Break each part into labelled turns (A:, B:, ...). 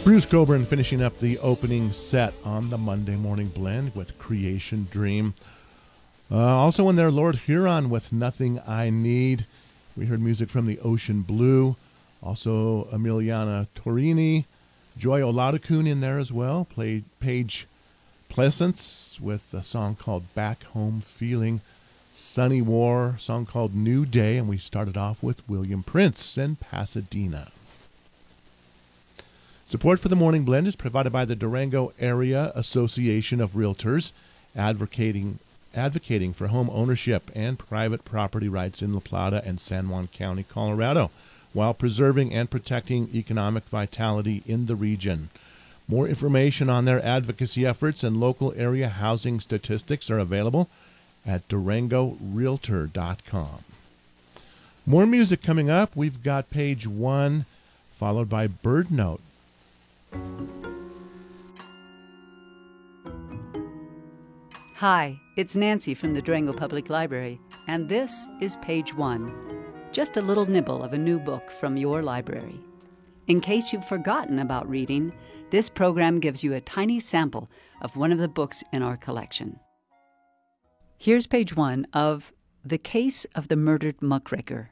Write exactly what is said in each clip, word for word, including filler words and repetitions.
A: Bruce Coburn finishing up the opening set on the Monday Morning Blend with Creation Dream. Uh, also in there, Lord Huron with Nothing I Need. We heard music from the Ocean Blue. Also Emiliana Torini. Joy Oladokun in there as well. Played Paige Pleasance with a song called Back Home Feeling. Sunny War, a song called New Day. And we started off with William Prince and Pasadena. Support for the Morning Blend is provided by the Durango Area Association of Realtors, advocating advocating for home ownership and private property rights in La Plata and San Juan County, Colorado, while preserving and protecting economic vitality in the region. More information on their advocacy efforts and local area housing statistics are available at durango realtor dot com. More music coming up. We've got Page One, followed by Bird Note.
B: Hi, it's Nancy from the Durango Public Library, and this is Page One, just a little nibble of a new book from your library. In case you've forgotten about reading, this program gives you a tiny sample of one of the books in our collection. Here's Page One of The Case of the Murdered Muckraker.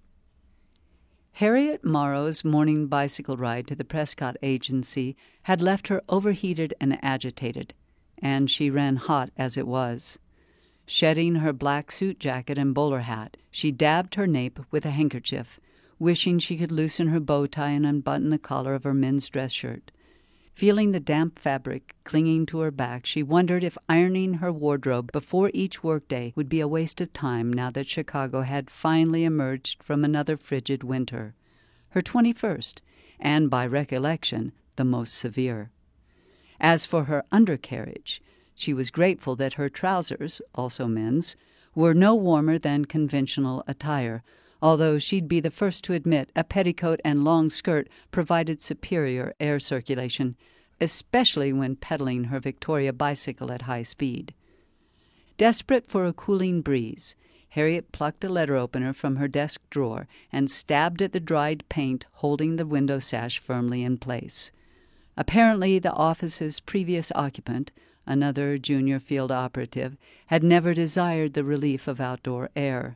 B: Harriet Morrow's morning bicycle ride to the Prescott Agency had left her overheated and agitated, and she ran hot as it was. Shedding her black suit jacket and bowler hat, she dabbed her nape with a handkerchief, wishing she could loosen her bow tie and unbutton the collar of her men's dress shirt. Feeling the damp fabric clinging to her back, she wondered if ironing her wardrobe before each workday would be a waste of time now that Chicago had finally emerged from another frigid winter, her twenty-first, and by recollection, the most severe. As for her undercarriage, she was grateful that her trousers, also men's, were no warmer than conventional attire, although she'd be the first to admit a petticoat and long skirt provided superior air circulation, especially when pedaling her Victoria bicycle at high speed. Desperate for a cooling breeze, Harriet plucked a letter opener from her desk drawer and stabbed at the dried paint holding the window sash firmly in place. Apparently the office's previous occupant, another junior field operative, had never desired the relief of outdoor air.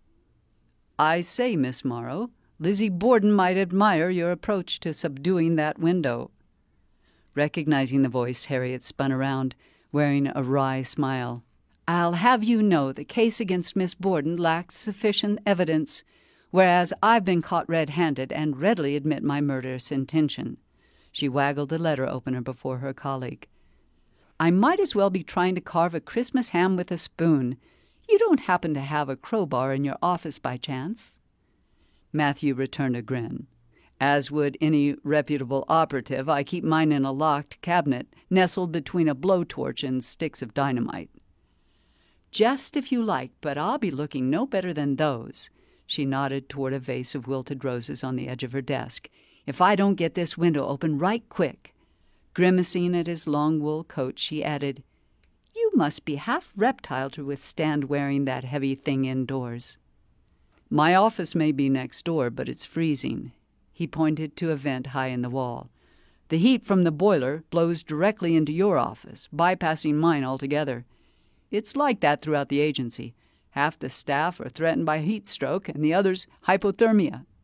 B: "I say, Miss Morrow, Lizzie Borden might admire your approach to subduing that window." Recognizing the voice, Harriet spun around, wearing a wry smile. "I'll have you know the case against Miss Borden lacks sufficient evidence, whereas I've been caught red-handed and readily admit my murderous intention." She waggled the letter opener before her colleague. "I might as well be trying to carve a Christmas ham with a spoon. You don't happen to have a crowbar in your office by chance?" Matthew returned a grin. "As would any reputable operative, I keep mine in a locked cabinet, nestled between a blowtorch and sticks of dynamite." "Just if you like, but I'll be looking no better than those." She nodded toward a vase of wilted roses on the edge of her desk. "If I don't get this window open right quick." Grimacing at his long wool coat, she added, "You must be half reptile to withstand wearing that heavy thing indoors." "My office may be next door, but it's freezing." He pointed to a vent high in the wall. "The heat from the boiler blows directly into your office, bypassing mine altogether. It's like that throughout the agency. Half the staff are threatened by heat stroke and the others hypothermia."